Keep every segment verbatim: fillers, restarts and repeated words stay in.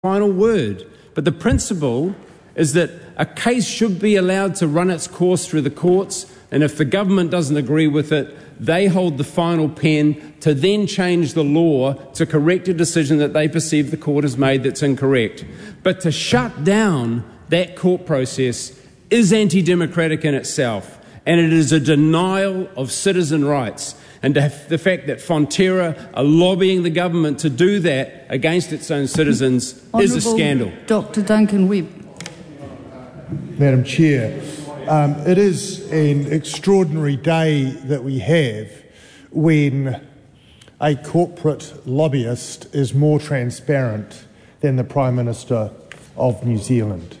final word. But the principle is that a case should be allowed to run its course through the courts, and if the government doesn't agree with it, they hold the final pen to then change the law to correct a decision that they perceive the court has made that's incorrect. But to shut down that court process is anti-democratic in itself, and it is a denial of citizen rights. And the fact that Fonterra are lobbying the government to do that against its own citizens is a scandal. Doctor Duncan Webb. Madam Chair, um, it is an extraordinary day that we have when a corporate lobbyist is more transparent than the Prime Minister of New Zealand.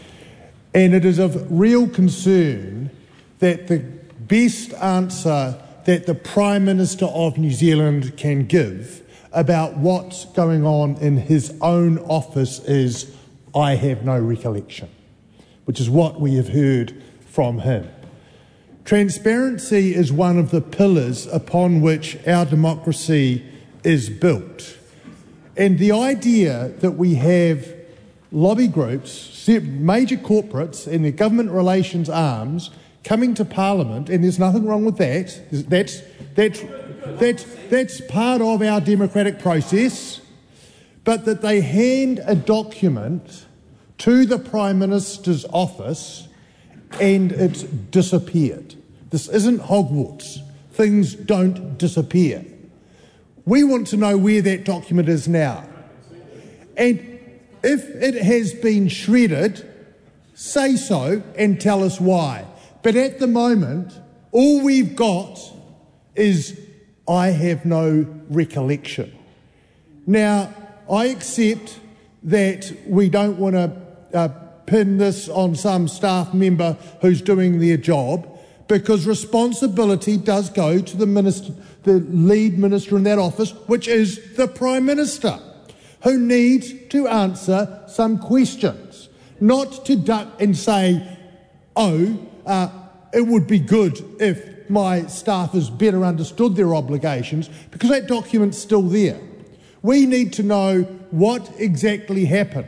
And it is of real concern that the best answer that the Prime Minister of New Zealand can give about what's going on in his own office is, "I have no recollection," which is what we have heard from him. Transparency is one of the pillars upon which our democracy is built. And the idea that we have lobby groups, major corporates and their government relations arms coming to Parliament, and there's nothing wrong with that. That's, that's, that's, that's part of our democratic process. But that they hand a document to the Prime Minister's office and it's disappeared. This isn't Hogwarts. Things don't disappear. We want to know where that document is now. And if it has been shredded, say so and tell us why. But at the moment, all we've got is, "I have no recollection." Now, I accept that we don't want to uh, pin this on some staff member who's doing their job, because responsibility does go to the minister, the lead minister in that office, which is the Prime Minister, who needs to answer some questions, not to duck and say, "Oh, Uh, it would be good if my staffers better understood their obligations," because that document's still there. We need to know what exactly happened.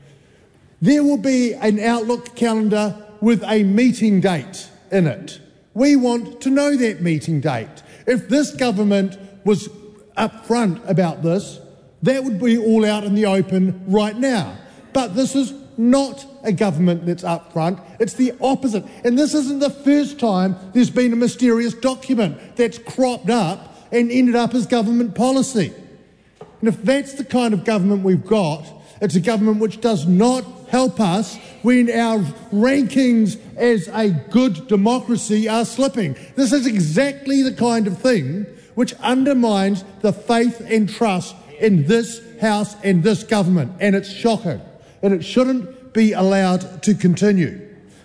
There will be an Outlook calendar with a meeting date in it. We want to know that meeting date. If this government was upfront about this, that would be all out in the open right now. But this is not a government that's up front, it's the opposite. And this isn't the first time there's been a mysterious document that's cropped up and ended up as government policy. And if that's the kind of government we've got, it's a government which does not help us when our rankings as a good democracy are slipping. This is exactly the kind of thing which undermines the faith and trust in this House and this government, and it's shocking. And it shouldn't be allowed to continue.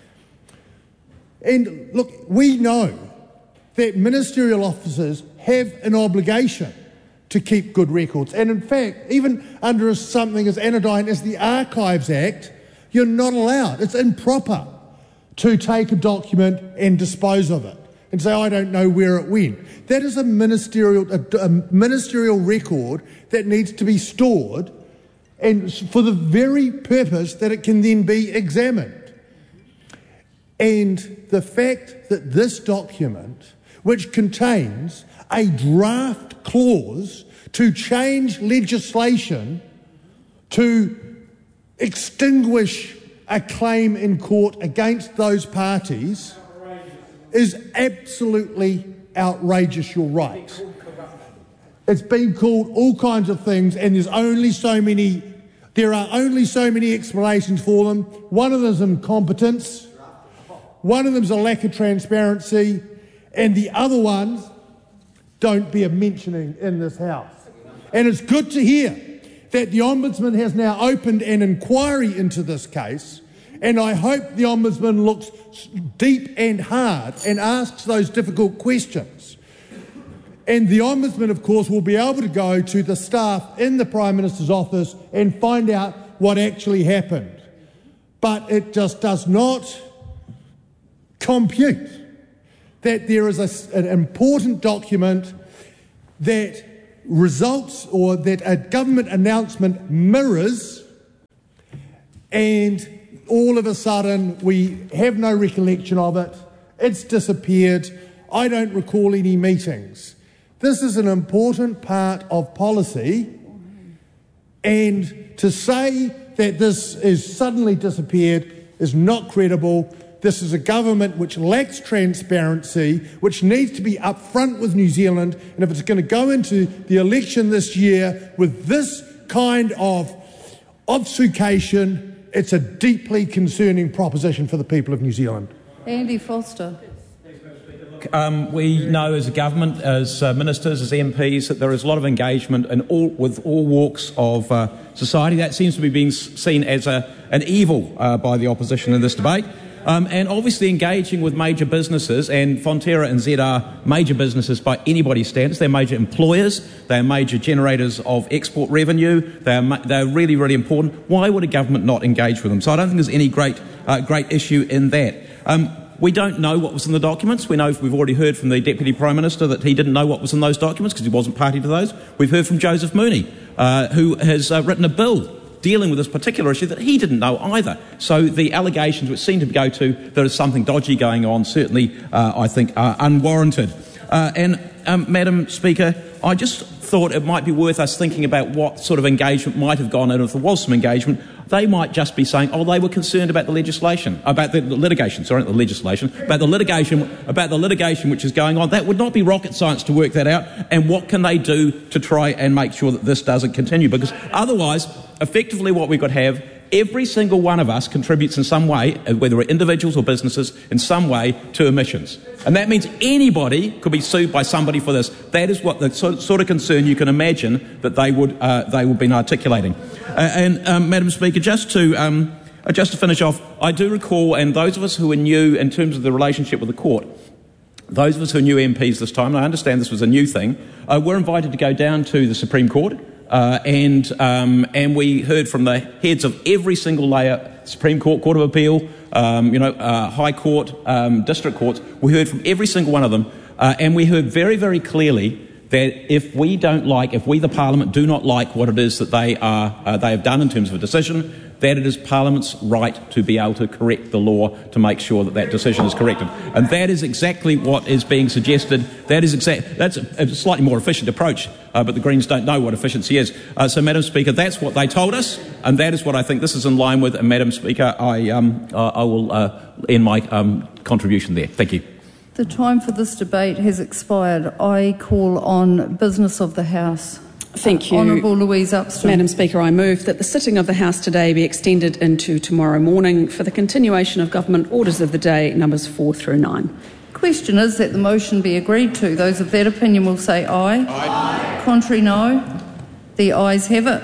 And look, we know that ministerial officers have an obligation to keep good records. And in fact, even under something as anodyne as the Archives Act, you're not allowed. It's improper to take a document and dispose of it and say, "I don't know where it went." That is a ministerial, a, a ministerial record that needs to be stored, and for the very purpose that it can then be examined. And the fact that this document, which contains a draft clause to change legislation to extinguish a claim in court against those parties, is absolutely outrageous, you're right. It's been called all kinds of things, and there's only so many, there are only so many explanations for them. One of them is incompetence, one of them is a lack of transparency, and the other ones don't bear mentioning in this House. And it's good to hear that the Ombudsman has now opened an inquiry into this case, and I hope the Ombudsman looks deep and hard and asks those difficult questions. And the Ombudsman, of course, will be able to go to the staff in the Prime Minister's office and find out what actually happened. But it just does not compute that there is a, an important document that results, or that a government announcement mirrors and all of a sudden we have no recollection of it. It's disappeared. I don't recall any meetings. This is an important part of policy, and to say that this is suddenly disappeared is not credible. This is a government which lacks transparency, which needs to be upfront with New Zealand, and if it's going to go into the election this year with this kind of obfuscation, it's a deeply concerning proposition for the people of New Zealand. Andy Foster. Um, we know as a government, as uh, ministers, as M Ps, that there is a lot of engagement in all, with all walks of uh, society. That seems to be being seen as a, an evil uh, by the opposition in this debate. Um, and obviously engaging with major businesses, and Fonterra and Z are major businesses by anybody's standards. They're major employers, they're major generators of export revenue, they're, ma- they're really, really important. Why would a government not engage with them? So I don't think there's any great, uh, great issue in that. Um, We don't know what was in the documents. We know we've already heard from the Deputy Prime Minister that he didn't know what was in those documents because he wasn't party to those. We've heard from Joseph Mooney, uh, who has uh, written a bill dealing with this particular issue that he didn't know either. So the allegations which seem to go to there is something dodgy going on certainly, uh, I think, are unwarranted. Uh, and, um, Madam Speaker, I just thought it might be worth us thinking about what sort of engagement might have gone in. If there was some engagement, they might just be saying, oh, they were concerned about the legislation, about the litigation, sorry, not the legislation, about the litigation, about the litigation which is going on. That would not be rocket science to work that out. And what can they do to try and make sure that this doesn't continue? Because otherwise, effectively what we could have, every single one of us contributes in some way, whether we're individuals or businesses, in some way to emissions. And that means anybody could be sued by somebody for this. That is what the sort of concern you can imagine that they would uh, they would be articulating. Uh, and um, Madam Speaker, just to um, uh, just to finish off, I do recall, and those of us who are new in terms of the relationship with the court, those of us who are new M Ps this time, and I understand this was a new thing, uh, were invited to go down to the Supreme Court. Uh, and um, and we heard from the heads of every single layer, Supreme Court, Court of Appeal, um, you know, uh, High Court, um, District Courts. We heard from every single one of them, uh, and we heard very, very clearly that if we don't like, if we, the Parliament, do not like what it is that they are, uh, they have done in terms of a decision, that it is Parliament's right to be able to correct the law to make sure that that decision is corrected. And that is exactly what is being suggested. That is exact. That's a, a slightly more efficient approach, uh, but the Greens don't know what efficiency is. Uh, so, Madam Speaker, that's what they told us, and that is what I think this is in line with. And, Madam Speaker, I, um, uh, I will uh, end my um, contribution there. Thank you. The time for this debate has expired. I call on business of the House. Thank you. Honourable Louise Upston. Madam Speaker, I move that the sitting of the House today be extended into tomorrow morning for the continuation of government orders of the day, numbers four through nine. Question is that the motion be agreed to. Those of that opinion will say aye. Aye. Contrary, no. The ayes have it.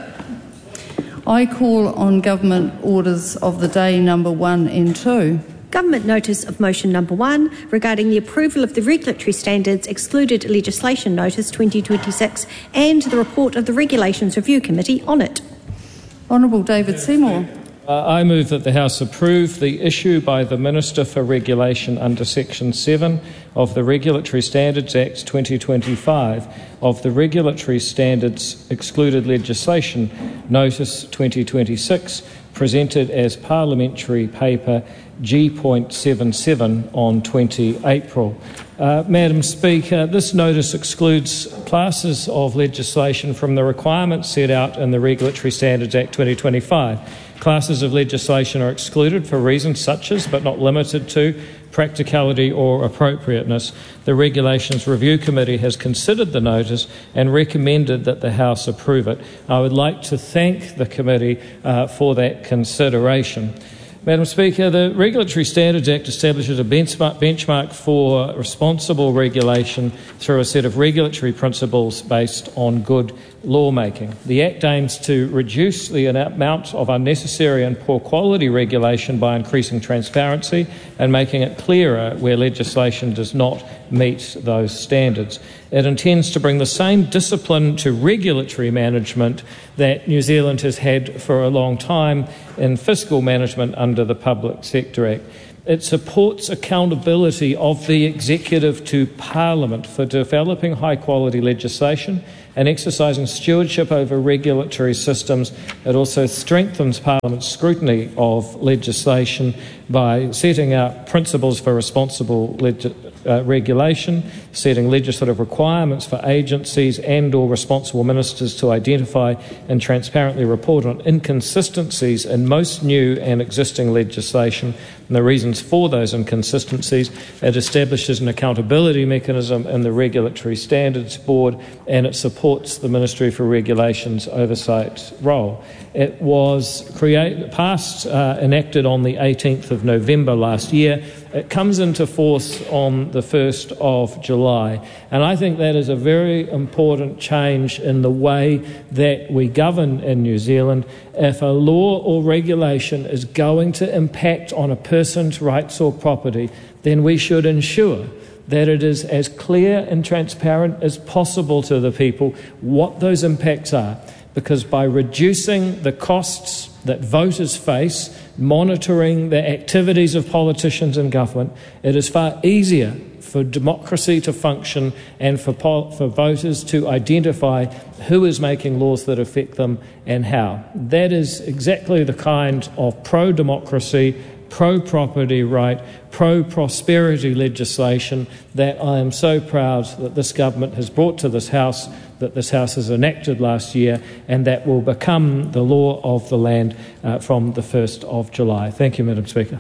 I call on government orders of the day number one and two. Government notice of motion number one regarding the approval of the Regulatory Standards Excluded Legislation Notice twenty twenty-six and the report of the Regulations Review Committee on it. Honourable David Seymour. Uh, I move that the House approve the issue by the Minister for Regulation under Section seven of the Regulatory Standards Act twenty twenty-five of the Regulatory Standards Excluded Legislation Notice twenty twenty-six, presented as parliamentary paper G seventy-seven on the twentieth of April. Uh, Madam Speaker, this notice excludes classes of legislation from the requirements set out in the Regulatory Standards Act twenty twenty-five. Classes of legislation are excluded for reasons such as, but not limited to, practicality or appropriateness. The Regulations Review Committee has considered the notice and recommended that the House approve it. I would like to thank the committee uh, for that consideration. Madam Speaker, the Regulatory Standards Act establishes a benchmark, benchmark for responsible regulation through a set of regulatory principles based on good lawmaking. The Act aims to reduce the amount of unnecessary and poor quality regulation by increasing transparency and making it clearer where legislation does not meet those standards. It intends to bring the same discipline to regulatory management that New Zealand has had for a long time in fiscal management under the Public Sector Act. It supports accountability of the executive to Parliament for developing high-quality legislation and exercising stewardship over regulatory systems. It also strengthens Parliament's scrutiny of legislation by setting out principles for responsible leg- uh, regulation, setting legislative requirements for agencies and or responsible ministers to identify and transparently report on inconsistencies in most new and existing legislation and the reasons for those inconsistencies. It establishes an accountability mechanism in the Regulatory Standards Board, and it supports the Ministry for Regulation's oversight role. It was create, passed, uh, enacted on the eighteenth of November last year. It comes into force on the first of July, and I think that is a very important change in the way that we govern in New Zealand. If a law or regulation is going to impact on a person's rights or property, then we should ensure that it is as clear and transparent as possible to the people what those impacts are, because by reducing the costs that voters face, monitoring the activities of politicians and government, it is far easier for democracy to function and for, pol- for voters to identify who is making laws that affect them and how. That is exactly the kind of pro-democracy, pro-property right, pro-prosperity legislation that I am so proud that this government has brought to this House, that this House has enacted last year, and that will become the law of the land uh, from the first of July. Thank you, Madam Speaker.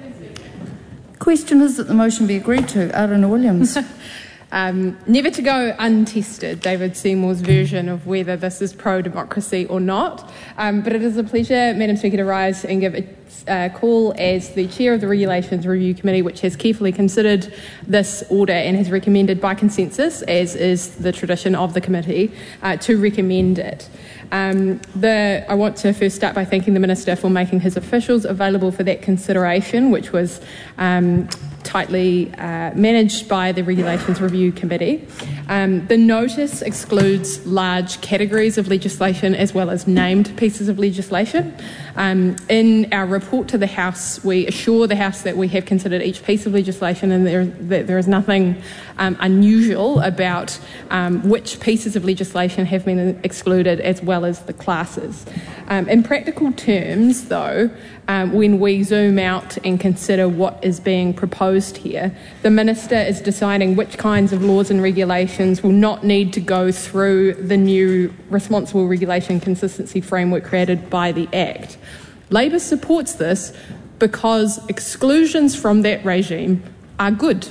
Question is that the motion be agreed to. Aruna Williams. Um, never to go untested, David Seymour's version of whether this is pro-democracy or not. Um, but it is a pleasure, Madam Speaker, to rise and give a uh, call as the Chair of the Regulations Review Committee, which has carefully considered this order and has recommended by consensus, as is the tradition of the committee, uh, to recommend it. Um, the, I want to first start by thanking the Minister for making his officials available for that consideration, which was um, tightly uh, managed by the Regulations Review Committee. Um, the notice excludes large categories of legislation as well as named pieces of legislation. Um, in our report to the House, we assure the House that we have considered each piece of legislation and there, that there is nothing um, unusual about um, which pieces of legislation have been excluded as well as the classes. Um, in practical terms, though, um, when we zoom out and consider what is being proposed here, the Minister is deciding which kinds of laws and regulations will not need to go through the new responsible regulation consistency framework created by the Act. Labor supports this because exclusions from that regime are good.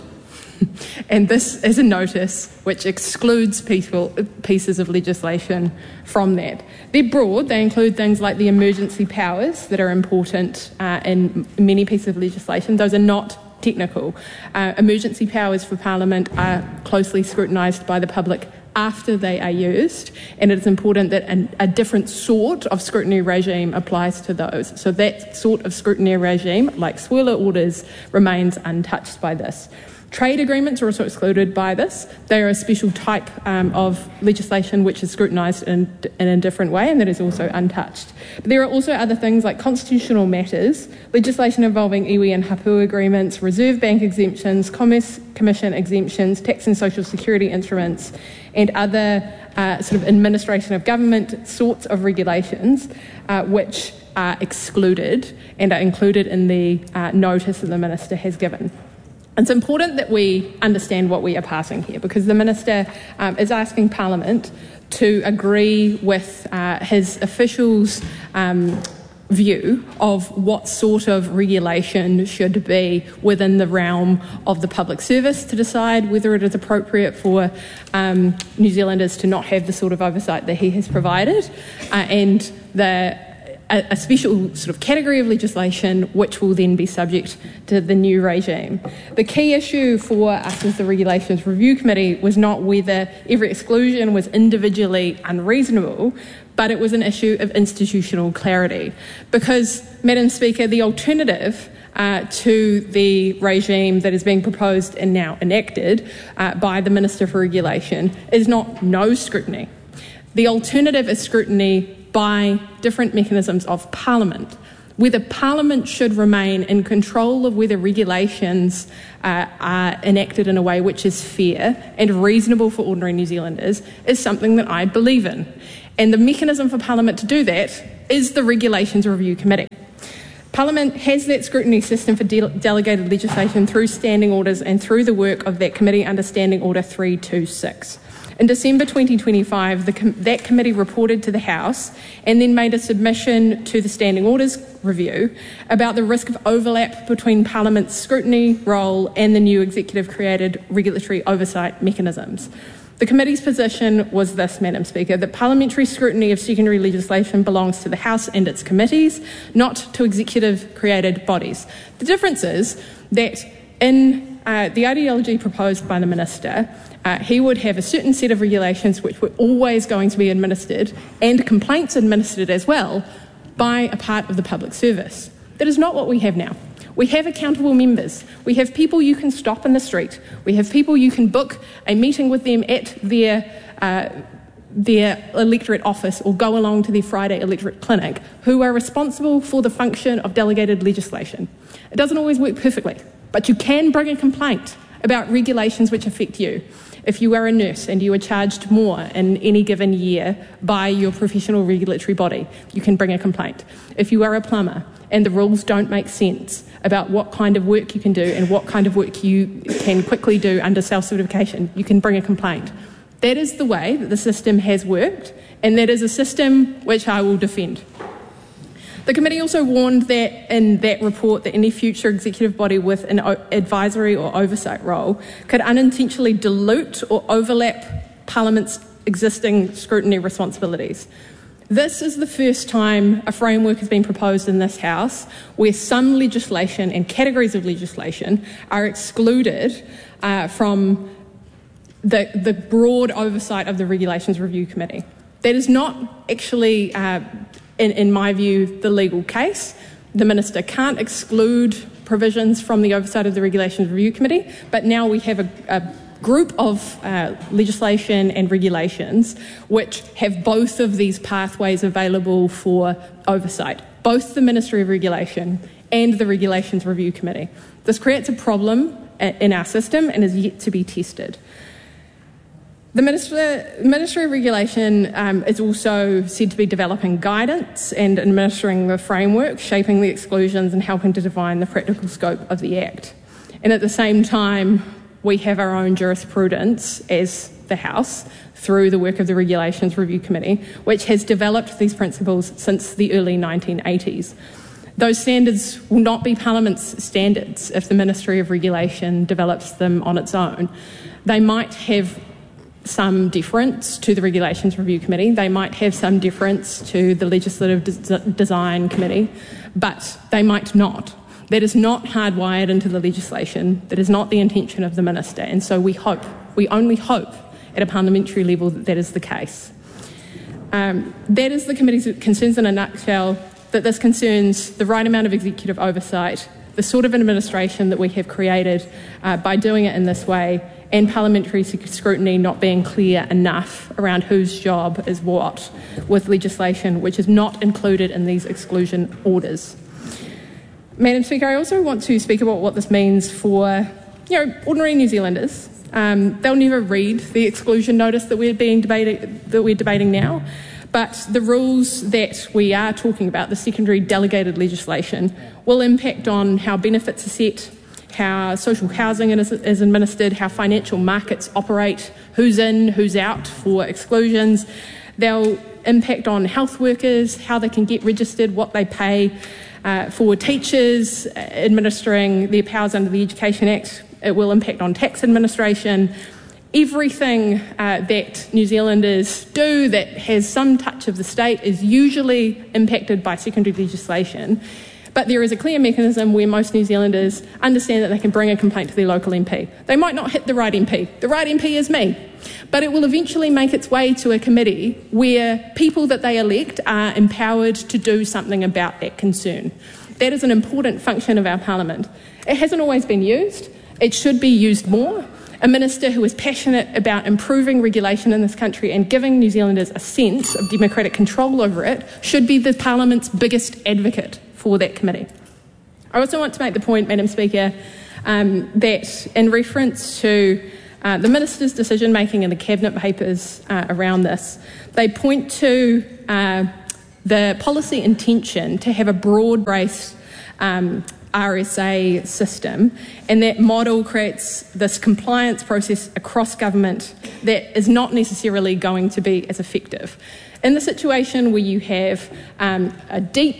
And this is a notice which excludes people, pieces of legislation from that. They're broad. They include things like the emergency powers that are important uh, in many pieces of legislation. Those are not technical. Uh, emergency powers for Parliament are closely scrutinised by the public after they are used, and it is important that a, a different sort of scrutiny regime applies to those. So that sort of scrutiny regime, like spoiler orders, remains untouched by this. Trade agreements are also excluded by this. They are a special type um, of legislation which is scrutinised in, in a different way, and that is also untouched. But there are also other things like constitutional matters, legislation involving iwi and hapu agreements, Reserve Bank exemptions, Commerce Commission exemptions, tax and social security instruments, and other uh, sort of administration of government sorts of regulations uh, which are excluded and are included in the uh, notice that the Minister has given. It's important that we understand what we are passing here, because the Minister um, is asking Parliament to agree with uh, his officials' um, view of what sort of regulation should be within the realm of the public service, to decide whether it is appropriate for um, New Zealanders to not have the sort of oversight that he has provided, uh, and the A, a special sort of category of legislation which will then be subject to the new regime. The key issue for us as the Regulations Review Committee was not whether every exclusion was individually unreasonable, but it was an issue of institutional clarity. Because, Madam Speaker, the alternative Uh, to the regime that is being proposed and now enacted uh, by the Minister for Regulation is not no scrutiny. The alternative is scrutiny by different mechanisms of Parliament, whether Parliament should remain in control of whether regulations uh, are enacted in a way which is fair and reasonable for ordinary New Zealanders is something that I believe in. And the mechanism for Parliament to do that is the Regulations Review Committee. Parliament has that scrutiny system for de- delegated legislation through standing orders and through the work of that committee under Standing Order three two six. In December twenty twenty-five, the com- that committee reported to the House and then made a submission to the Standing Orders Review about the risk of overlap between Parliament's scrutiny role and the new executive-created regulatory oversight mechanisms. The committee's position was this, Madam Speaker, that parliamentary scrutiny of secondary legislation belongs to the House and its committees, not to executive-created bodies. The difference is that in uh, the ideology proposed by the Minister, Uh, he would have a certain set of regulations which were always going to be administered, and complaints administered as well, by a part of the public service. That is not what we have now. We have accountable members. We have people you can stop in the street. We have people you can book a meeting with them at their, uh, their electorate office or go along to their Friday electorate clinic, who are responsible for the function of delegated legislation. It doesn't always work perfectly, but you can bring a complaint about regulations which affect you. If you are a nurse and you are charged more in any given year by your professional regulatory body, you can bring a complaint. If you are a plumber and the rules don't make sense about what kind of work you can do and what kind of work you can quickly do under self-certification, you can bring a complaint. That is the way that the system has worked, and that is a system which I will defend. The committee also warned that in that report that any future executive body with an advisory or oversight role could unintentionally dilute or overlap Parliament's existing scrutiny responsibilities. This is the first time a framework has been proposed in this House where some legislation and categories of legislation are excluded uh, from the, the broad oversight of the Regulations Review Committee. That is not actually uh, In, in my view, the legal case. The Minister can't exclude provisions from the oversight of the Regulations Review Committee, but now we have a, a group of uh, legislation and regulations which have both of these pathways available for oversight, both the Ministry of Regulation and the Regulations Review Committee. This creates a problem in our system and is yet to be tested. The Minister, Ministry of Regulation um, is also said to be developing guidance and administering the framework, shaping the exclusions and helping to define the practical scope of the Act. And at the same time, we have our own jurisprudence as the House through the work of the Regulations Review Committee, which has developed these principles since the early nineteen eighties. Those standards will not be Parliament's standards if the Ministry of Regulation develops them on its own. They might have some deference to the Regulations Review Committee. They might have some deference to the Legislative Des- Design Committee, but they might not. That is not hardwired into the legislation. That is not the intention of the Minister. And so we hope, we only hope at a parliamentary level that that is the case. Um, that is the committee's concerns in a nutshell, that this concerns the right amount of executive oversight, the sort of administration that we have created uh, by doing it in this way, and parliamentary scrutiny not being clear enough around whose job is what, with legislation which is not included in these exclusion orders. Madam Speaker, I also want to speak about what this means for, you know, ordinary New Zealanders. Um, they'll never read the exclusion notice that we're being debating that we're debating now, but the rules that we are talking about, the secondary delegated legislation, will impact on how benefits are set, how social housing is, is administered, how financial markets operate, who's in, who's out for exclusions. They'll impact on health workers, how they can get registered, what they pay. Uh, for teachers administering their powers under the Education Act, it will impact on tax administration. Everything uh, that New Zealanders do that has some touch of the state is usually impacted by secondary legislation. But there is a clear mechanism where most New Zealanders understand that they can bring a complaint to their local M P. They might not hit the right M P. The right M P is me. But it will eventually make its way to a committee where people that they elect are empowered to do something about that concern. That is an important function of our Parliament. It hasn't always been used. It should be used more. A minister who is passionate about improving regulation in this country and giving New Zealanders a sense of democratic control over it should be the Parliament's biggest advocate for that committee. I also want to make the point, Madam Speaker, um, that in reference to uh, the Minister's decision-making in the Cabinet papers uh, around this, they point to uh, the policy intention to have a broad-based um, R S A system, and that model creates this compliance process across government that is not necessarily going to be as effective. In the situation where you have um, a deep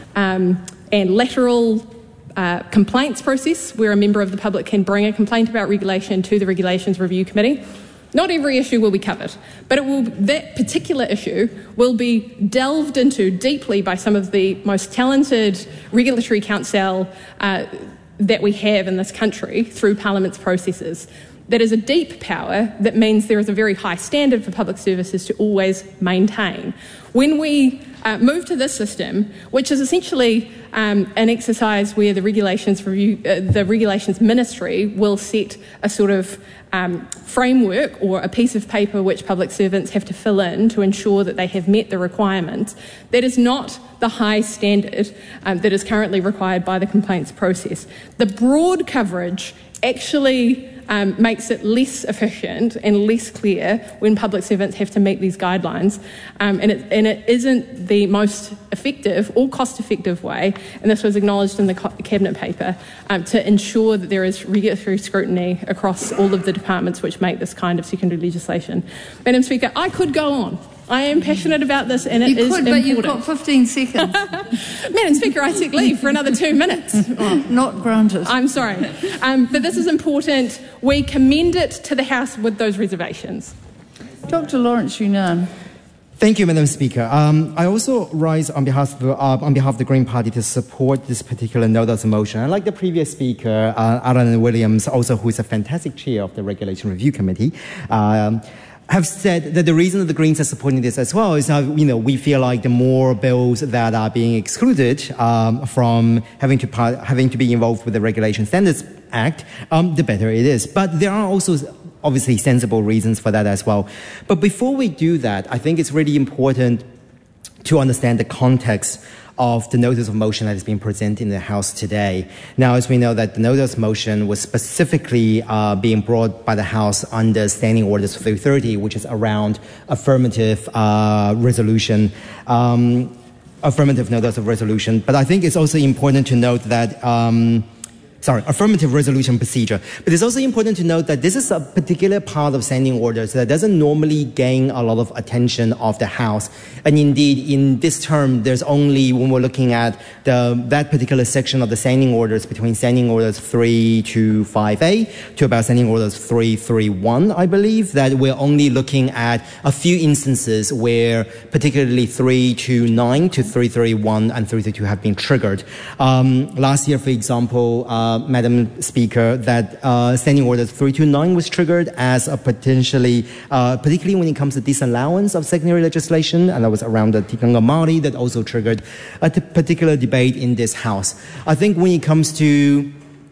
um, and lateral uh, complaints process where a member of the public can bring a complaint about regulation to the Regulations Review Committee, not every issue will be covered, but it will, that particular issue will be delved into deeply by some of the most talented regulatory counsel uh, that we have in this country through Parliament's processes. That is a deep power that means there is a very high standard for public services to always maintain. When we uh, move to this system, which is essentially um, an exercise where the regulations review, uh, the regulations ministry will set a sort of um, framework or a piece of paper which public servants have to fill in to ensure that they have met the requirements, that is not the high standard um, that is currently required by the complaints process. The broad coverage actually Um, makes it less efficient and less clear when public servants have to meet these guidelines, um, and, it, and it isn't the most effective or cost-effective way, and this was acknowledged in the Cabinet paper, um, to ensure that there is regulatory scrutiny across all of the departments which make this kind of secondary legislation. Madam Speaker, I could go on. I am passionate about this, and it you is could, important. but you've got fifteen seconds. Madam Speaker, I take leave for another two minutes. Oh, not granted. I'm sorry. Um, but this is important. We commend it to the House with those reservations. Doctor Lawrence Yunnan. Thank you, Madam Speaker. Um, I also rise on behalf of, uh, on behalf of the Green Party to support this particular notice of motion. I like the previous speaker, uh, Alan Williams, also who is a fantastic chair of the Regulation Review Committee. Um, have said that the reason that the Greens are supporting this as well is, uh, you know, we feel like the more bills that are being excluded um, from having to part, having to be involved with the Regulation Standards Act, um, the better it is. But there are also obviously sensible reasons for that as well. But before we do that, I think it's really important to understand the context of the notice of motion that is being presented in the House today. Now, as we know that the notice of motion was specifically uh, being brought by the House under Standing Orders three thirty, which is around affirmative uh, resolution, um, affirmative notice of resolution. But I think it's also important to note that um, Sorry, affirmative resolution procedure. But it's also important to note that this is a particular part of standing orders that doesn't normally gain a lot of attention of the House. And indeed, in this term, there's only, when we're looking at the, that particular section of the standing orders between standing orders three to five A to about standing orders three thirty-one, I believe, that we're only looking at a few instances where particularly three to nine to three thirty-one and three thirty-two have been triggered. Um, last year, for example, uh, Madam Speaker, that uh, Standing Order three two nine was triggered as a potentially, uh, particularly when it comes to disallowance of secondary legislation, and that was around the Tikanga Māori, that also triggered a t- particular debate in this House. I think when it comes to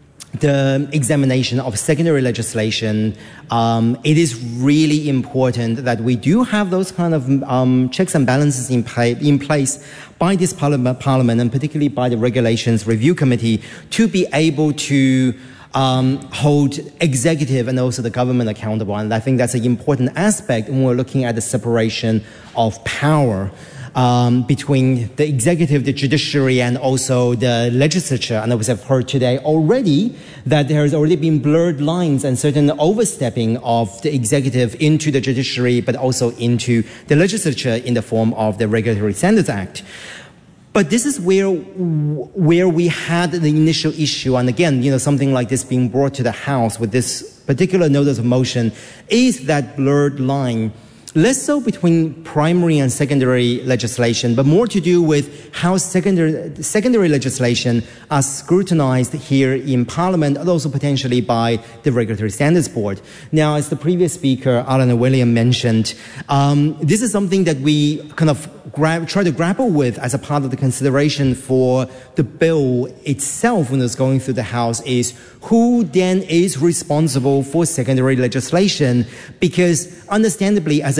the examination of secondary legislation, um, it is really important that we do have those kind of um, checks and balances in, play, in place by this parliament, parliament and particularly by the Regulations Review Committee to be able to um, hold executive and also the government accountable. And I think that's an important aspect when we're looking at the separation of power Um, between the executive, the judiciary, and also the legislature. And as I've heard today already, that there has already been blurred lines and certain overstepping of the executive into the judiciary, but also into the legislature in the form of the Regulatory Standards Act. But this is where where we had the initial issue, and again, you know, something like this being brought to the House with this particular notice of motion is that blurred line. Less so between primary and secondary legislation, but more to do with how secondary, secondary legislation are scrutinized here in Parliament and also potentially by the Regulatory Standards Board. Now, as the previous speaker, Alan William, mentioned, um, this is something that we kind of gra- try to grapple with as a part of the consideration for the bill itself when it's going through the House is who then is responsible for secondary legislation, because understandably, as a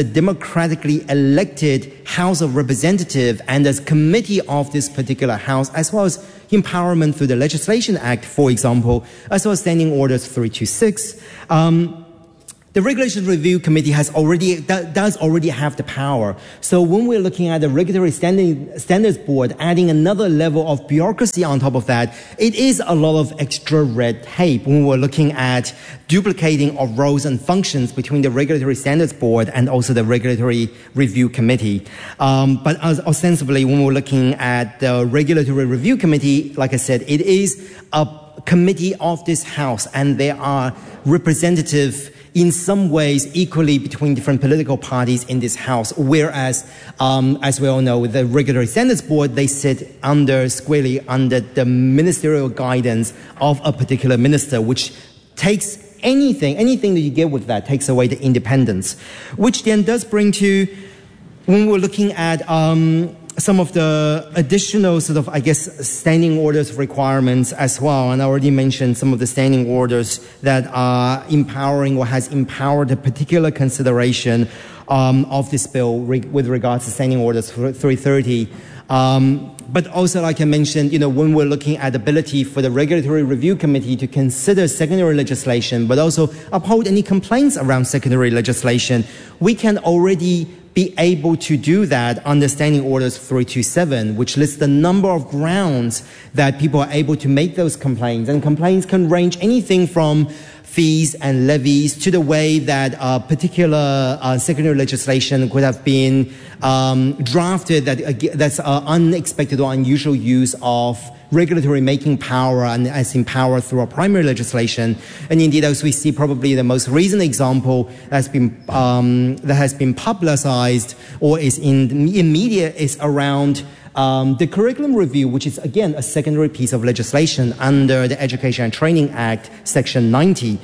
a democratically elected House of Representatives and as committee of this particular House, as well as empowerment through the Legislation Act, for example, as well as Standing Orders three twenty-six. Um, The Regulation Review Committee has already, does already have the power. So when we're looking at the Regulatory Standards Board, adding another level of bureaucracy on top of that, it is a lot of extra red tape when we're looking at duplicating of roles and functions between the Regulatory Standards Board and also the Regulatory Review Committee. Um, but as ostensibly, when we're looking at the Regulatory Review Committee, like I said, it is a committee of this House, and there are representatives in some ways equally between different political parties in this House, whereas, um, as we all know, with the Regulatory Standards Board, they sit under, squarely under the ministerial guidance of a particular minister, which takes anything, anything that you get with that takes away the independence, which then does bring to, when we're looking at um, some of the additional sort of, I guess, standing orders requirements as well. And I already mentioned some of the standing orders that are empowering or has empowered a particular consideration um, of this bill re- with regards to standing orders three thirty. Um, but also, like I mentioned, you know, when we're looking at the ability for the Regulatory Review Committee to consider secondary legislation, but also uphold any complaints around secondary legislation, we can already be able to do that under Standing Orders three twenty-seven, which lists the number of grounds that people are able to make those complaints. And complaints can range anything from fees and levies to the way that uh, particular uh, secondary legislation could have been um, drafted that uh, that's uh, unexpected or unusual use of regulatory making power and as empowered through our primary legislation. And indeed, as we see, probably the most recent example that's been um, that has been publicized or is in, in media is around um, the curriculum review, which is again a secondary piece of legislation under the Education and Training Act, Section ninety.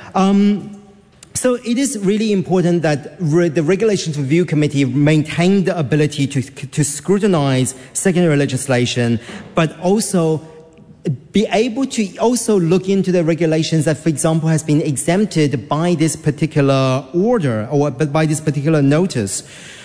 Um, So it is really important that re- the Regulations Review Committee maintain the ability to, to scrutinize secondary legislation, but also be able to also look into the regulations that, for example, has been exempted by this particular order or by this particular notice.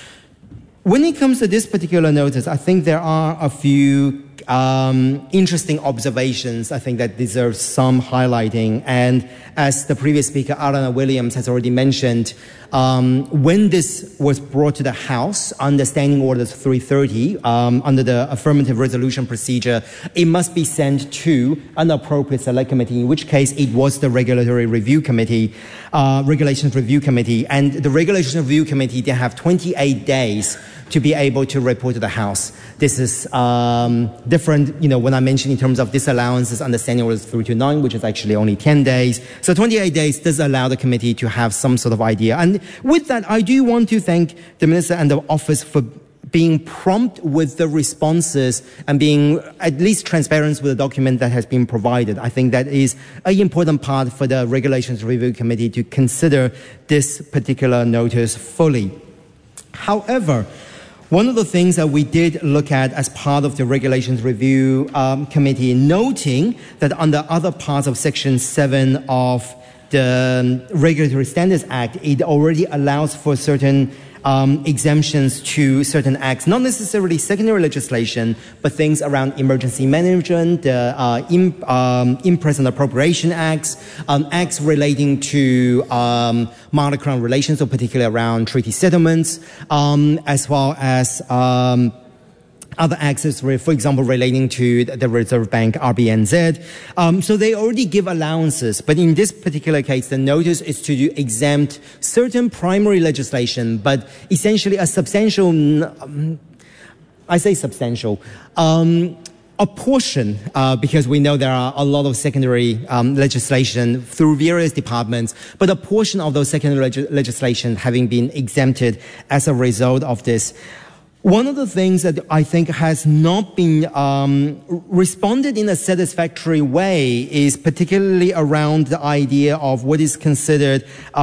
When it comes to this particular notice, I think there are a few um, interesting observations, I think, that deserve some highlighting. And as the previous speaker, Alana Williams, has already mentioned, um, when this was brought to the House under Standing Orders three thirty, um, under the affirmative resolution procedure, it must be sent to an appropriate select committee, in which case it was the Regulatory Review Committee, uh, Regulations Review Committee. And the Regulations Review Committee, they have twenty-eight days to be able to report to the House. This is um, different, you know, when I mentioned in terms of disallowances under Standing Orders three twenty-nine, which is actually only ten days. So twenty-eight days does allow the committee to have some sort of idea. And with that, I do want to thank the Minister and the Office for being prompt with the responses and being at least transparent with the document that has been provided. I think that is an important part for the Regulations Review Committee to consider this particular notice fully. However, one of the things that we did look at as part of the Regulations Review um, Committee, noting that under other parts of Section seven of the Regulatory Standards Act, it already allows for certain um, exemptions to certain acts, not necessarily secondary legislation, but things around emergency management, uh, uh, in, um, in-person appropriation acts, um, acts relating to um, Mother-Crown relations, or particularly around treaty settlements, um, as well as um, other acts, for example, relating to the Reserve Bank, R B N Z. Um, so they already give allowances, but in this particular case, the notice is to exempt certain primary legislation, but essentially a substantial, um, I say substantial, um, a portion, uh, because we know there are a lot of secondary um, legislation through various departments, but a portion of those secondary leg- legislation having been exempted as a result of this. One of the things that I think has not been um, responded in a satisfactory way is particularly around the idea of what is considered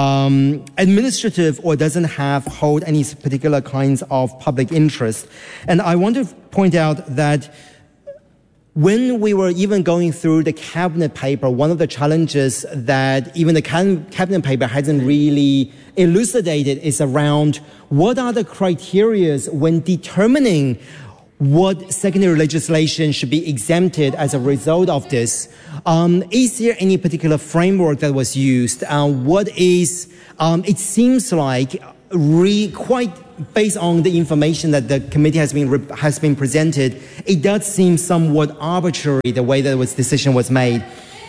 um, administrative or doesn't have hold any particular kinds of public interest. And I want to point out that when we were even going through the cabinet paper, one of the challenges that even the cabinet paper hasn't really elucidated is around what are the criteria when determining what secondary legislation should be exempted as a result of this. Um, is there any particular framework that was used? Uh, what is, um, it seems like re, quite based on the information that the committee has been, has been presented, it does seem somewhat arbitrary the way that this decision was made.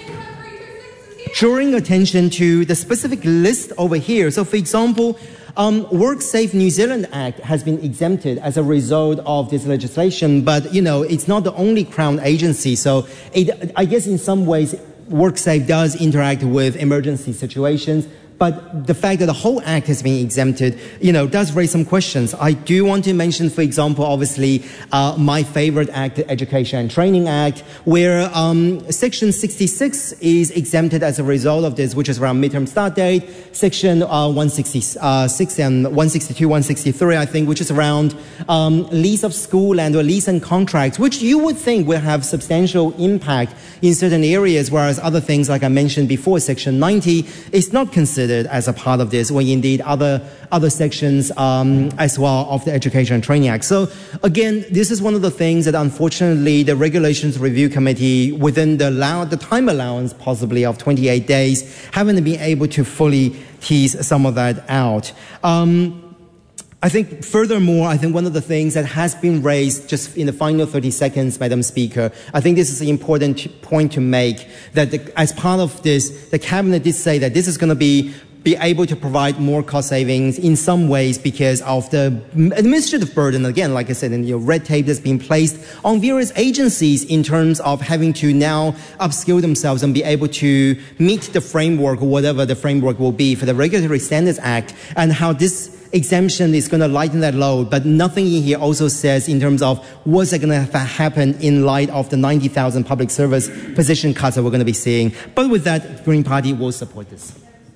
Drawing attention to the specific list over here. So for example, Um, WorkSafe New Zealand Act has been exempted as a result of this legislation, but, you know, it's not the only Crown agency. So it, I guess in some ways, WorkSafe does interact with emergency situations. But the fact that the whole act has been exempted, you know, does raise some questions. I do want to mention, for example, obviously, uh, my favorite act, the Education and Training Act, where um, Section sixty-six is exempted as a result of this, which is around midterm start date. Section uh, one sixty-six and one sixty-two, one sixty-three, I think, which is around um, lease of school land or lease and contracts, which you would think will have substantial impact in certain areas, whereas other things, like I mentioned before, Section ninety, is not considered as a part of this, or indeed other other sections um, as well of the Education and Training Act. So again, this is one of the things that unfortunately the Regulations Review Committee, within the, allow the time allowance possibly of twenty-eight days, haven't been able to fully tease some of that out. Um, I think furthermore, I think one of the things that has been raised just in the final thirty seconds, Madam Speaker, I think this is an important point to make, that the, as part of this, the Cabinet did say that this is going to be be able to provide more cost savings in some ways because of the administrative burden, again, like I said, and you know, red tape that's been placed on various agencies in terms of having to now upskill themselves and be able to meet the framework, or whatever the framework will be for the Regulatory Standards Act, and how this exemption is going to lighten that load, but nothing in here also says in terms of what's going to happen in light of the ninety thousand public service position cuts that we're going to be seeing. But with that, Green Party will support this.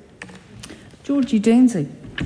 Georgie Danzy.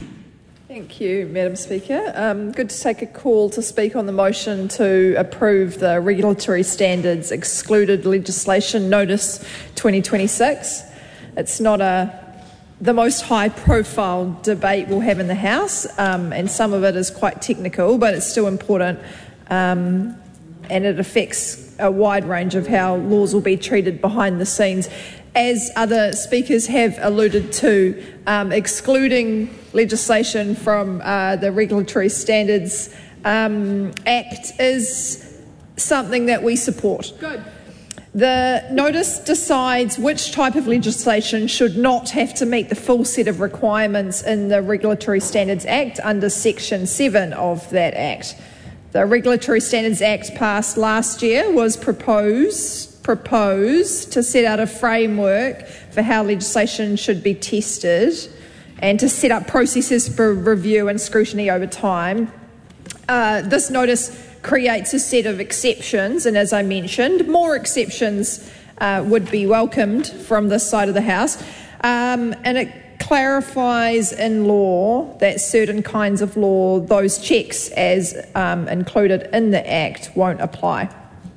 Thank you, Madam Speaker. Um, good to take a call to speak on the motion to approve the Regulatory Standards Excluded Legislation Notice twenty twenty-six. It's not a the most high-profile debate we'll have in the House, um, and some of it is quite technical, but it's still important, um, and it affects a wide range of how laws will be treated behind the scenes. As other speakers have alluded to, um, excluding legislation from uh, the Regulatory Standards um, Act is something that we support. Good. The notice decides which type of legislation should not have to meet the full set of requirements in the Regulatory Standards Act under Section seven of that Act. The Regulatory Standards Act passed last year was proposed proposed to set out a framework for how legislation should be tested and to set up processes for review and scrutiny over time. Uh, this notice creates a set of exceptions, and as I mentioned, more exceptions uh, would be welcomed from this side of the House, um, and it clarifies in law that certain kinds of law, those checks as um, included in the Act, won't apply.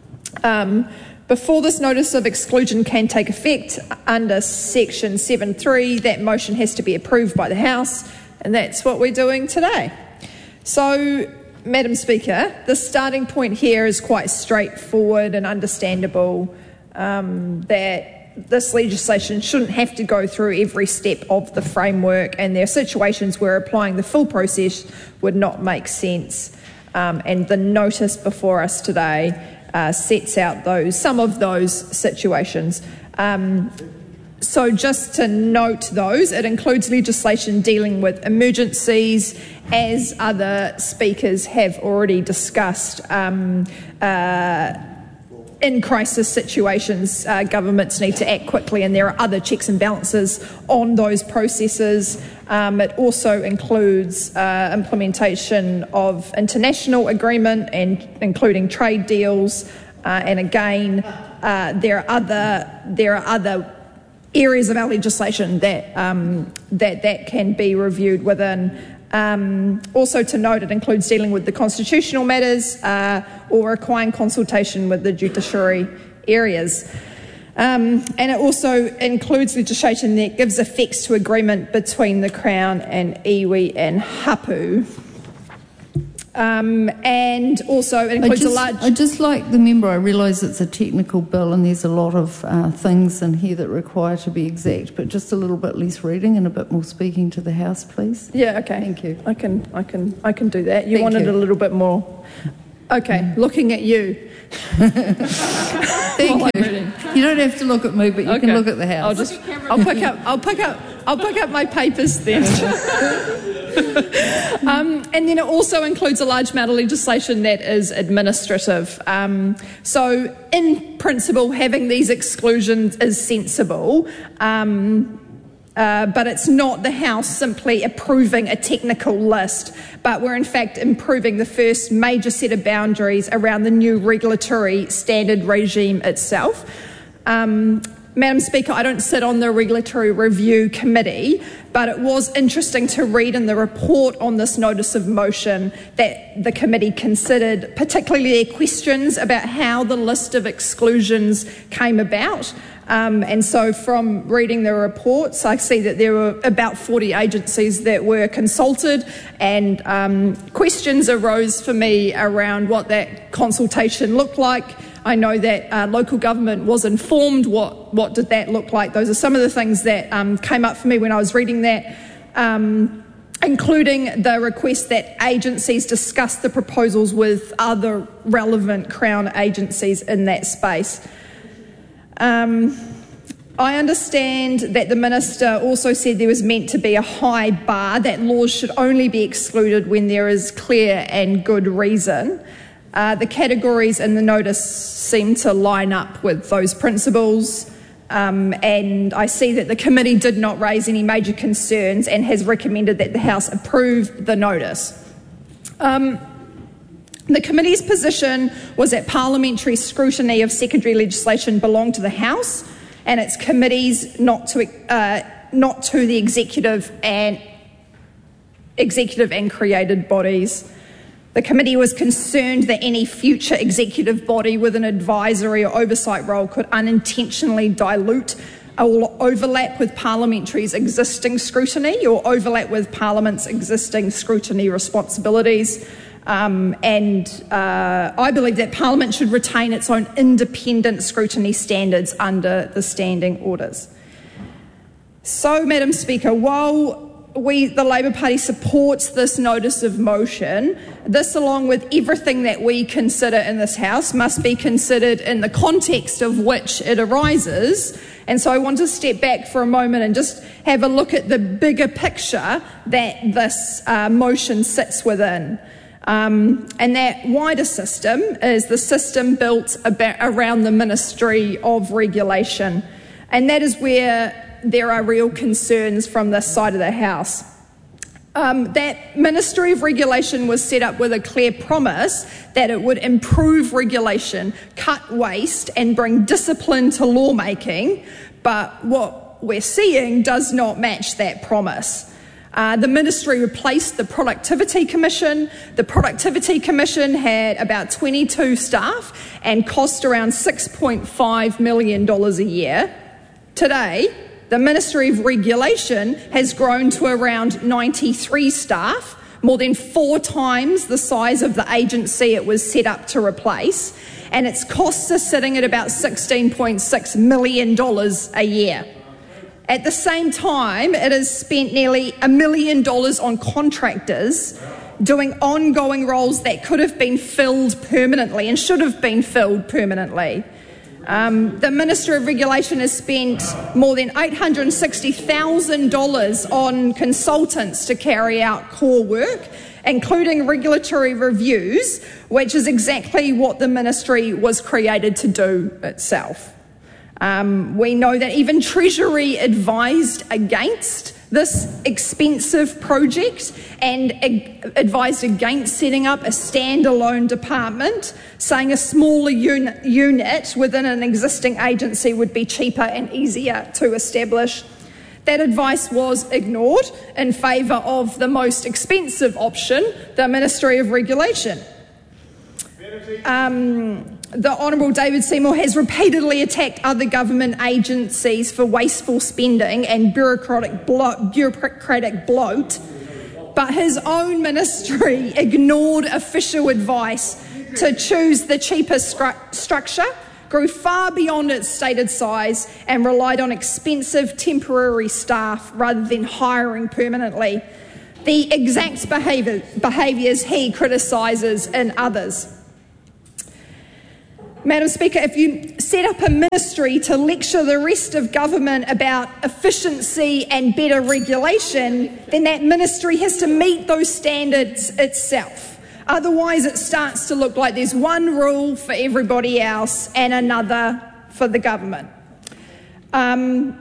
Um, Before this notice of exclusion can take effect under Section seven point three, that motion has to be approved by the House, and that's what we're doing today. So, Madam Speaker, the starting point here is quite straightforward and understandable, um, that this legislation shouldn't have to go through every step of the framework, and there are situations where applying the full process would not make sense. Um, and the notice before us today Uh, sets out those some of those situations. Um, so just to note those, it includes legislation dealing with emergencies, as other speakers have already discussed. Um, uh, in crisis situations, uh, governments need to act quickly, and there are other checks and balances on those processes. Um, it also includes uh, implementation of international agreement, and including trade deals. Uh, and again, uh, there are other there are other areas of our legislation that um, that that can be reviewed within Um, also to note, it includes dealing with the constitutional matters uh, or requiring consultation with the judiciary areas. Um, and it also includes legislation that gives effects to agreement between the Crown and iwi and hapu. Um, and also it includes just, a large... I'd just like the member, I realise it's a technical bill and there's a lot of uh, things in here that require to be exact, but just a little bit less reading and a bit more speaking to the House, please. Yeah, okay. Thank you. I can, I can, I can do that. You Thank wanted you. a little bit more. Okay, mm. looking at you. Thank you. You don't have to look at me, but you okay. can look at the House. I'll just, I'll pick up, I'll pick up, I'll pick up my papers then. um, and then it also includes a large amount of legislation that is administrative. Um, so, in principle, having these exclusions is sensible. Um, Uh, but it's not the House simply approving a technical list, but we're in fact improving the first major set of boundaries around the new regulatory standard regime itself. Um, Madam Speaker, I don't sit on the Regulatory Review Committee, but it was interesting to read in the report on this notice of motion that the committee considered, particularly their questions about how the list of exclusions came about. Um, and so from reading the reports, I see that there were about forty agencies that were consulted, and um, questions arose for me around what that consultation looked like. I know that uh, local government was informed. What, what did that look like? Those are some of the things that um, came up for me when I was reading that, um, including the request that agencies discuss the proposals with other relevant Crown agencies in that space. Um, I understand that the Minister also said there was meant to be a high bar, that laws should only be excluded when there is clear and good reason. Uh, the categories in the notice seem to line up with those principles, um, and I see that the committee did not raise any major concerns and has recommended that the House approve the notice. Um, The committee's position was that parliamentary scrutiny of secondary legislation belonged to the House and its committees, not to uh, not to the executive and executive and created bodies. The committee was concerned that any future executive body with an advisory or oversight role could unintentionally dilute or overlap with parliamentary's existing scrutiny or overlap with Parliament's existing scrutiny responsibilities. Um, and uh, I believe that Parliament should retain its own independent scrutiny standards under the standing orders. So, Madam Speaker, while we, the Labor Party, supports this notice of motion, this, along with everything that we consider in this House, must be considered in the context of which it arises. And so I want to step back for a moment and just have a look at the bigger picture that this uh, motion sits within. Um, and that wider system is the system built about, around the Ministry of Regulation. And that is where there are real concerns from this side of the House. Um, that Ministry of Regulation was set up with a clear promise that it would improve regulation, cut waste and bring discipline to lawmaking, but what we're seeing does not match that promise. Uh, the Ministry replaced the Productivity Commission. The Productivity Commission had about twenty-two staff and cost around six point five million dollars a year. Today, the Ministry of Regulation has grown to around ninety-three staff, more than four times the size of the agency it was set up to replace, and its costs are sitting at about sixteen point six million dollars a year. At the same time, it has spent nearly a million dollars on contractors doing ongoing roles that could have been filled permanently and should have been filled permanently. Um, the Minister of Regulation has spent more than eight hundred sixty thousand dollars on consultants to carry out core work, including regulatory reviews, which is exactly what the ministry was created to do itself. Um, we know that even Treasury advised against this expensive project and ag- advised against setting up a standalone department, saying a smaller unit, unit within an existing agency would be cheaper and easier to establish. That advice was ignored in favour of the most expensive option, the Ministry of Regulation. Um, the Honourable David Seymour has repeatedly attacked other government agencies for wasteful spending and bureaucratic, blo- bureaucratic bloat, but his own ministry ignored official advice to choose the cheapest stru- structure, grew far beyond its stated size, and relied on expensive temporary staff rather than hiring permanently. The exact behaviour, behaviours he criticises in others. Madam Speaker, if you set up a ministry to lecture the rest of government about efficiency and better regulation, then that ministry has to meet those standards itself. Otherwise, it starts to look like there's one rule for everybody else and another for the government. Um,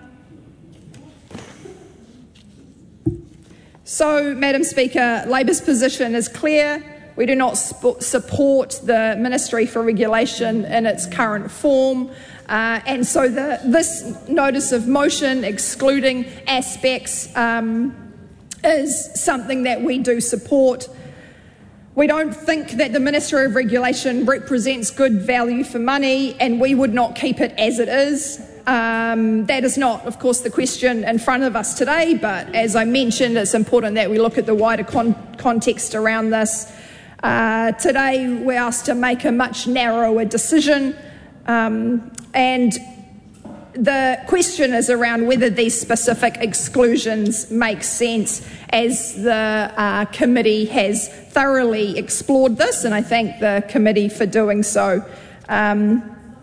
so, Madam Speaker, Labor's position is clear. We do not sp- support the Ministry for Regulation in its current form, uh, and so the, this notice of motion excluding aspects um, is something that we do support. We don't think that the Ministry of Regulation represents good value for money, and we would not keep it as it is. Um, that is not, of course, the question in front of us today, but as I mentioned, it's important that we look at the wider con- context around this. Uh, today, we're asked to make a much narrower decision, um, and the question is around whether these specific exclusions make sense, as the uh, committee has thoroughly explored this, and I thank the committee for doing so. Um,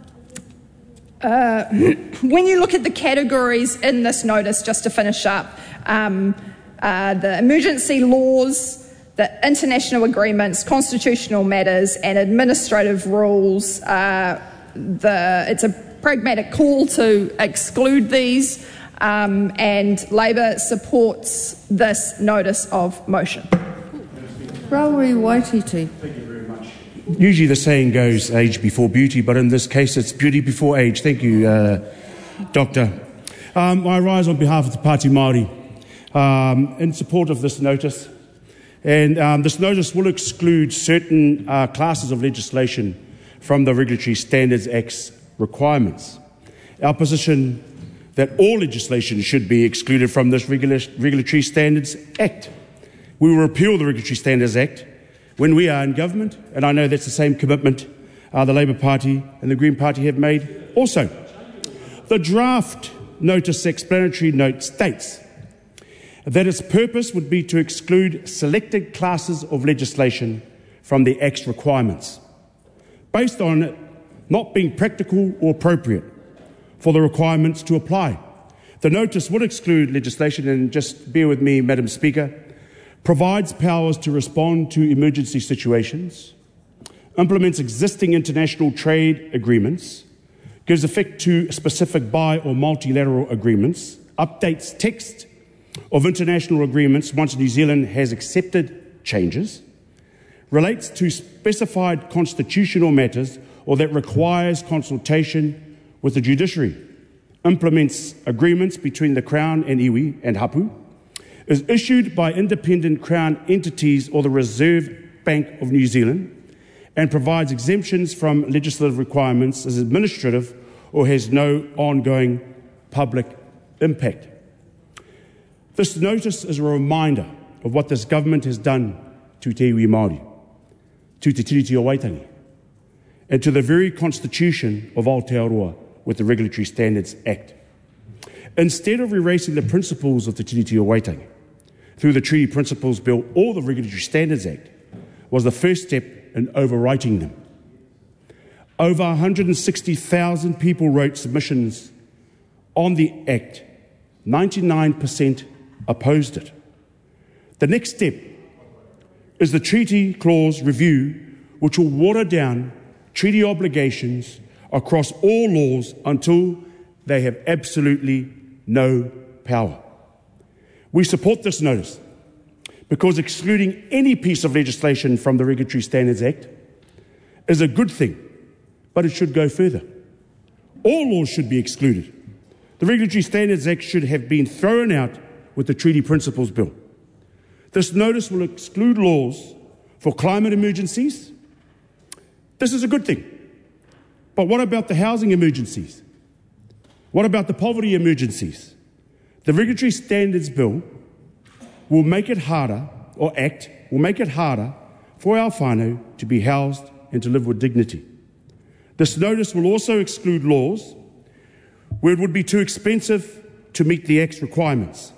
uh, when you look at the categories in this notice, just to finish up, um, uh, the emergency laws, the international agreements, constitutional matters and administrative rules, uh, the, it's a pragmatic call to exclude these, um, and Labor supports this notice of motion. Rauri Waititi. Thank you very much. Usually the saying goes age before beauty, but in this case it's beauty before age. Thank you, uh, Doctor. Um, I rise on behalf of the Pāti Māori um, in support of this notice. And um, this notice will exclude certain uh, classes of legislation from the Regulatory Standards Act's requirements. Our position that all legislation should be excluded from this Regula- Regulatory Standards Act. We will repeal the Regulatory Standards Act when we are in government, and I know that's the same commitment uh, the Labour Party and the Green Party have made also. The draft notice explanatory note states that its purpose would be to exclude selected classes of legislation from the Act's requirements, based on it not being practical or appropriate for the requirements to apply. The notice would exclude legislation, and just bear with me, Madam Speaker, provides powers to respond to emergency situations, implements existing international trade agreements, gives effect to specific bi- or multilateral agreements, updates text of international agreements once New Zealand has accepted changes, relates to specified constitutional matters or that requires consultation with the judiciary, implements agreements between the Crown and iwi and hapu, is issued by independent Crown entities or the Reserve Bank of New Zealand, and provides exemptions from legislative requirements as administrative or has no ongoing public impact. This notice is a reminder of what this government has done to te iwi Māori, to te tiriti o Waitangi, and to the very constitution of Aotearoa with the Regulatory Standards Act. Instead of erasing the principles of the tiriti o Waitangi through the Treaty Principles Bill or the Regulatory Standards Act was the first step in overwriting them. Over one hundred sixty thousand people wrote submissions on the Act. ninety-nine percent opposed it. The next step is the Treaty Clause Review, which will water down treaty obligations across all laws until they have absolutely no power. We support this notice because excluding any piece of legislation from the Regulatory Standards Act is a good thing, but it should go further. All laws should be excluded. The Regulatory Standards Act should have been thrown out with the Treaty Principles Bill. This notice will exclude laws for climate emergencies. This is a good thing. But what about the housing emergencies? What about the poverty emergencies? The Regulatory Standards Bill will make it harder, or act, will make it harder for our whānau to be housed and to live with dignity. This notice will also exclude laws where it would be too expensive to meet the Act's requirements.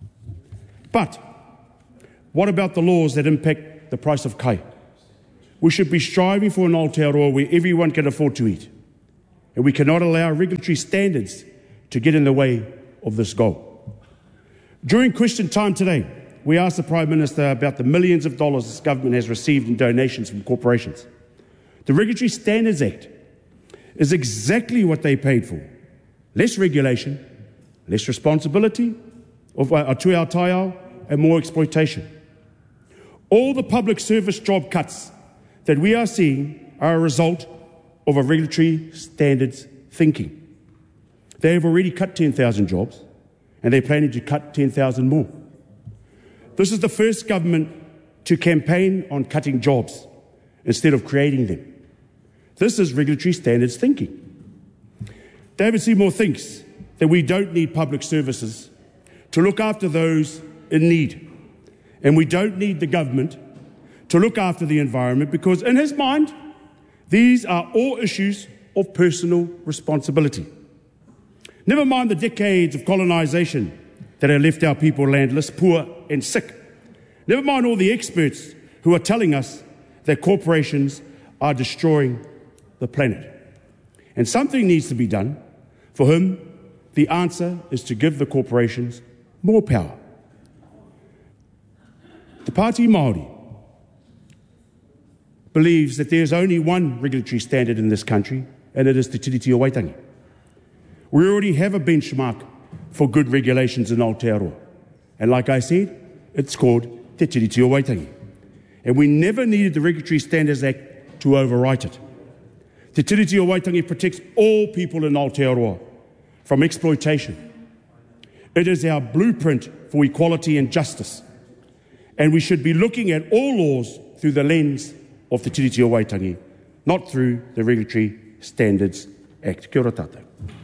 But what about the laws that impact the price of kai? We should be striving for an Aotearoa where everyone can afford to eat, and we cannot allow regulatory standards to get in the way of this goal. During question time today, we asked the Prime Minister about the millions of dollars this government has received in donations from corporations. The Regulatory Standards Act is exactly what they paid for. Less regulation, less responsibility of uh, to our taiao, and more exploitation. All the public service job cuts that we are seeing are a result of a regulatory standards thinking. They have already cut ten thousand jobs, and they're planning to cut ten thousand more. This is the first government to campaign on cutting jobs instead of creating them. This is regulatory standards thinking. David Seymour thinks that we don't need public services to look after those in need. And we don't need the government to look after the environment because, in his mind, these are all issues of personal responsibility. Never mind the decades of colonisation that have left our people landless, poor and sick. Never mind all the experts who are telling us that corporations are destroying the planet. And something needs to be done. For him, the answer is to give the corporations more power. The Pāti Māori believes that there is only one regulatory standard in this country, and it is Te Tiriti o Waitangi. We already have a benchmark for good regulations in Aotearoa. And like I said, it's called Te Tiriti o Waitangi. And we never needed the Regulatory Standards Act to overwrite it. Te Tiriti o Waitangi protects all people in Aotearoa from exploitation. It is our blueprint for equality and justice. And we should be looking at all laws through the lens of Te Tiriti o Waitangi, not through the Regulatory Standards Act. Kia ora tātou.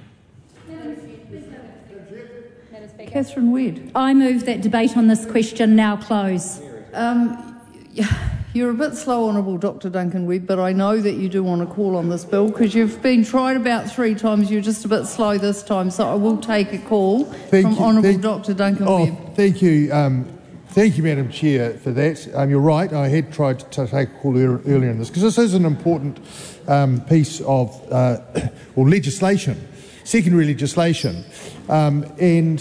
Catherine Wedd. I move that debate on this question now close. Um, you're a bit slow, Honourable Doctor Duncan Webb, but I know that you do want to call on this bill because you've been tried about three times. You're just a bit slow this time, so I will take a call thank from you, Honourable thank, Doctor Duncan oh, Webb. Thank you. Um, thank you, Madam Chair, for that. Um, you're right. I had tried to take a call earlier in this because this is an important um, piece of uh, or legislation, secondary legislation, um, and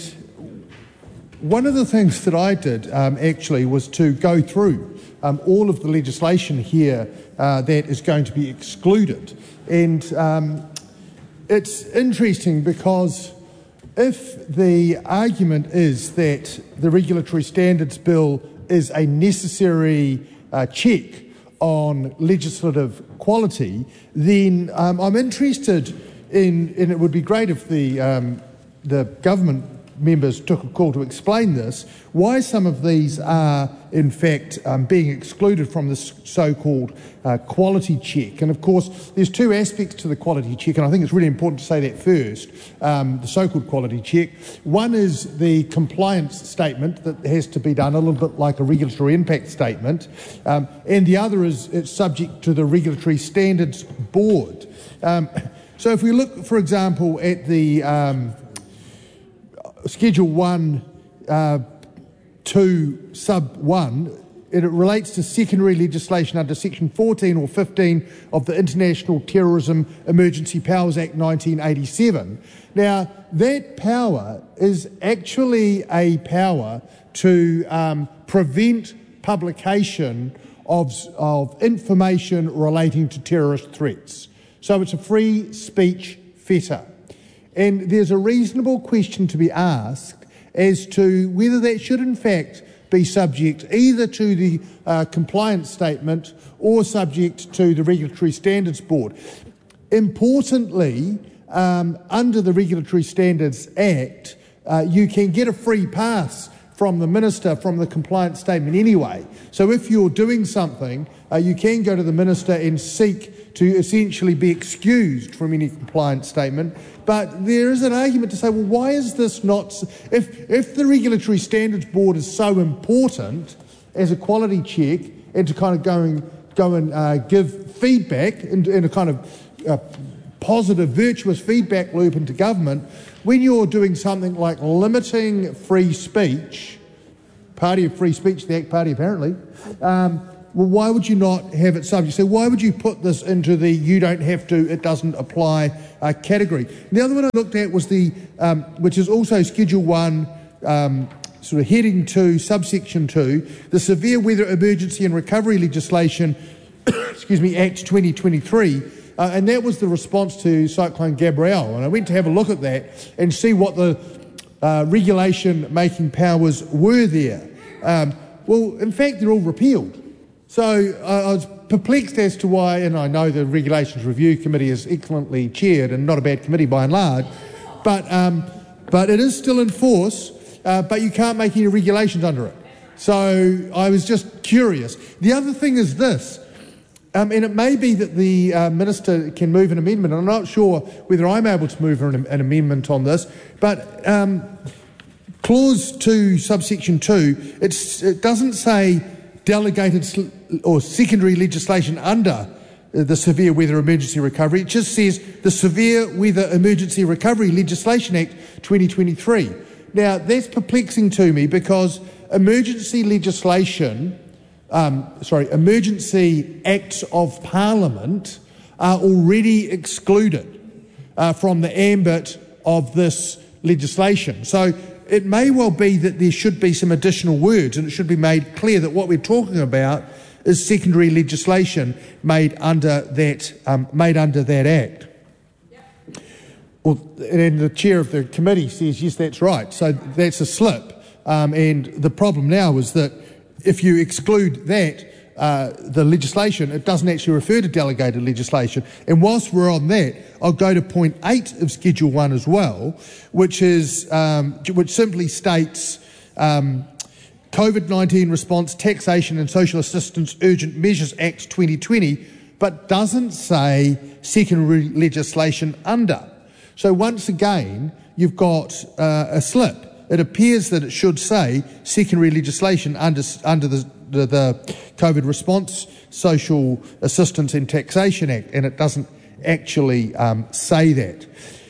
one of the things that I did um, actually was to go through um, all of the legislation here uh, that is going to be excluded. And um, it's interesting because if the argument is that the Regulatory Standards Bill is a necessary uh, check on legislative quality, then um, I'm interested in, and it would be great if the, um, the government members took a call to explain this, why some of these are in fact um, being excluded from this so-called uh, quality check. And of course there's two aspects to the quality check, and I think it's really important to say that first, um, the so-called quality check. One is the compliance statement that has to be done, a little bit like a regulatory impact statement, um, and the other is it's subject to the Regulatory Standards Board. Um, so if we look, for example, at the um, Schedule one, uh, two, sub one, it relates to secondary legislation under Section fourteen or fifteen of the International Terrorism Emergency Powers Act nineteen eighty-seven. Now, that power is actually a power to um, prevent publication of, of information relating to terrorist threats. So it's a free speech fetter. And there's a reasonable question to be asked as to whether that should in fact be subject either to the uh, compliance statement or subject to the Regulatory Standards Board. Importantly, um, under the Regulatory Standards Act, uh, you can get a free pass from the Minister from the compliance statement anyway. So if you're doing something, uh, you can go to the Minister and seek to essentially be excused from any compliance statement. But there is an argument to say, well, why is this not... If, if the Regulatory Standards Board is so important as a quality check and to kind of go and, go and uh, give feedback in, in a kind of uh, positive, virtuous feedback loop into government, when you're doing something like limiting free speech, party of free speech, the ACT Party apparently, um, well, why would you not have it subject? So why would you put this into the you don't have to, it doesn't apply uh, category? And the other one I looked at was the, um, which is also Schedule one, um, sort of heading two, subsection two, the Severe Weather Emergency and Recovery Legislation, excuse me, Act twenty twenty-three, uh, and that was the response to Cyclone Gabrielle. And I went to have a look at that and see what the uh, regulation-making powers were there. Um, well, in fact, they're all repealed. So uh, I was perplexed as to why, and I know the Regulations Review Committee is excellently chaired and not a bad committee by and large, but, um, but it is still in force, uh, but you can't make any regulations under it. So I was just curious. The other thing is this, um, and it may be that the uh, Minister can move an amendment. I'm not sure whether I'm able to move an, an amendment on this, but um, Clause two, subsection two, it's, it doesn't say delegated or secondary legislation under the Severe Weather Emergency Recovery. It just says the Severe Weather Emergency Recovery Legislation Act twenty twenty-three. Now, that's perplexing to me because emergency legislation, um, sorry, emergency acts of Parliament are already excluded uh, from the ambit of this legislation. So it may well be that there should be some additional words, and it should be made clear that what we're talking about is secondary legislation made under that um, made under that act. Well, and the chair of the committee says yes, that's right. So that's a slip, um, and the problem now is that if you exclude that. Uh, the legislation, it doesn't actually refer to delegated legislation. And whilst we're on that, I'll go to point eight of Schedule one as well, which is um, which simply states um, COVID nineteen Response, Taxation and Social Assistance Urgent Measures Act twenty twenty, but doesn't say secondary legislation under. So once again, you've got uh, a slip. It appears that it should say secondary legislation under under the The, the COVID Response, Social Assistance and Taxation Act, and it doesn't actually um, say that.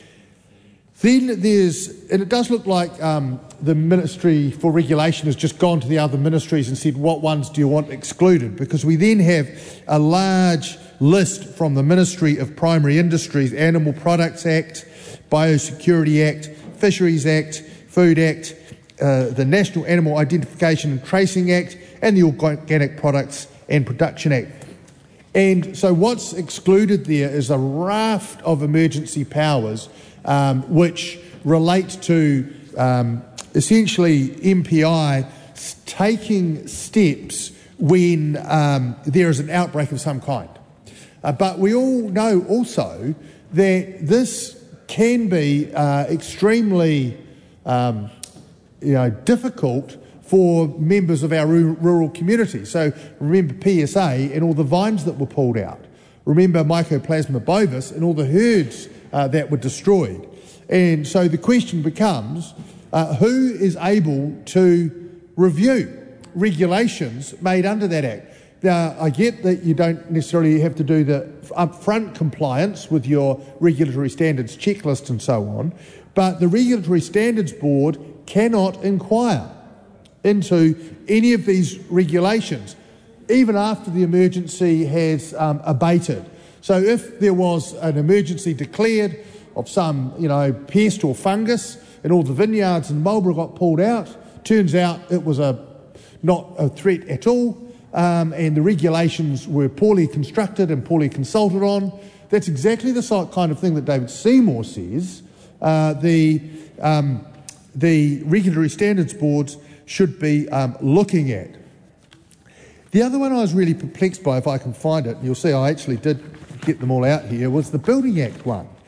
Then there's, and it does look like um, the Ministry for Regulation has just gone to the other ministries and said, what ones do you want excluded? Because we then have a large list from the Ministry of Primary Industries, Animal Products Act, Biosecurity Act, Fisheries Act, Food Act, uh, the National Animal Identification and Tracing Act, and the Organic Products and Production Act. And so what's excluded there is a raft of emergency powers um, which relate to um, essentially M P I taking steps when um, there is an outbreak of some kind. Uh, but we all know also that this can be uh, extremely um, you know, difficult for members of our rural communities. So remember P S A and all the vines that were pulled out. Remember Mycoplasma bovis and all the herds uh, that were destroyed. And so the question becomes, uh, who is able to review regulations made under that Act? Now, I get that you don't necessarily have to do the upfront compliance with your regulatory standards checklist and so on, but the Regulatory Standards Board cannot inquire into any of these regulations, even after the emergency has um, abated. So if there was an emergency declared of some, you know, pest or fungus and all the vineyards in Marlborough got pulled out, turns out it was a not a threat at all, um, and the regulations were poorly constructed and poorly consulted on, that's exactly the sort kind of thing that David Seymour says uh, the, um, the Regulatory Standards Boards should be um, looking at. The other one I was really perplexed by, if I can find it, and you'll see I actually did get them all out here, was the Building Act one.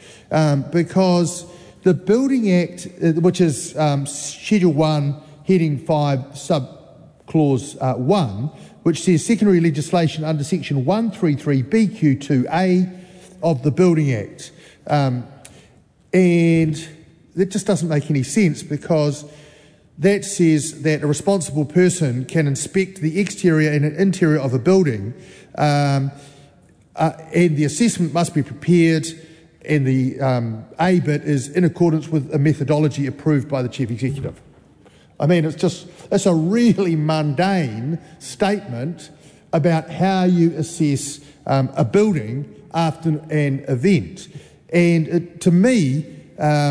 um, because the Building Act, uh, which is um, Schedule one, Heading five, Sub-Clause uh, one, which says secondary legislation under Section one thirty-three B Q two A of the Building Act. Um, and that just doesn't make any sense, because that says that a responsible person can inspect the exterior and interior of a building, um, uh, and the assessment must be prepared, and the um, A bit is in accordance with a methodology approved by the Chief Executive. I mean, it's just, it's a really mundane statement about how you assess um, a building after an event. And it, to me, um,